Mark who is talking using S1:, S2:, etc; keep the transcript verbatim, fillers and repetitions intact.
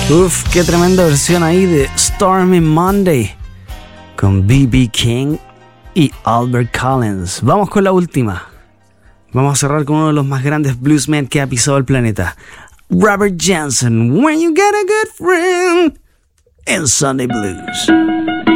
S1: Uf, qué tremenda versión ahí de Stormy Monday con B B King y Albert Collins. Vamos con la última. Vamos a cerrar con uno de los más grandes bluesmen que ha pisado el planeta, Robert Johnson, When You Get a Good Friend, en Sunday Blues.